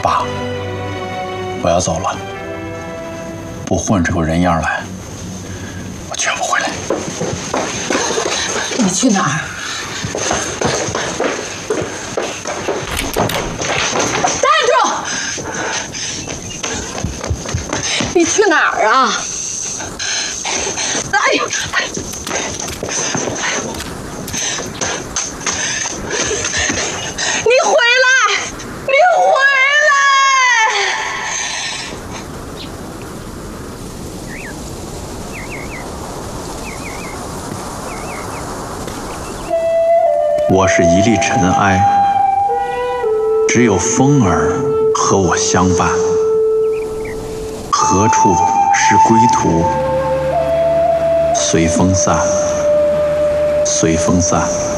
爸，我要走了，不混出个人样来，我绝不回来。 你去哪儿？站住！你去哪儿啊？哎呀！你回来！你回来！ 我是一粒尘埃，只有风儿和我相伴。何处是归途？随风散，随风散。